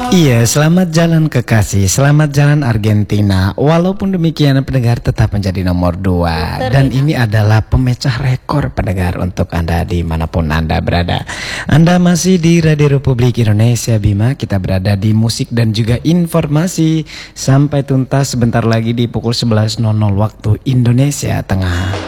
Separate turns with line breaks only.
Iya, selamat jalan kekasih, selamat jalan Argentina. Walaupun demikian pendengar tetap menjadi nomor 2. Dan ini adalah pemecah rekor pendengar untuk Anda dimanapun Anda berada. Anda masih di Radio Republik Indonesia Bima. Kita berada di musik dan juga informasi. Sampai tuntas sebentar lagi di pukul 11.00 waktu Indonesia Tengah.